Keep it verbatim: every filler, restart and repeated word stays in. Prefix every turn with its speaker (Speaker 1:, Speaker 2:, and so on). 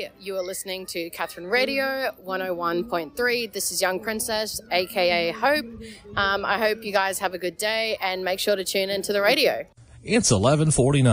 Speaker 1: Hi, you are listening to Catherine Radio one oh one point three. This is Young Princess, aka Hope. Um, I hope you guys have a good day and make sure to tune into the radio.
Speaker 2: It's eleven forty-nine.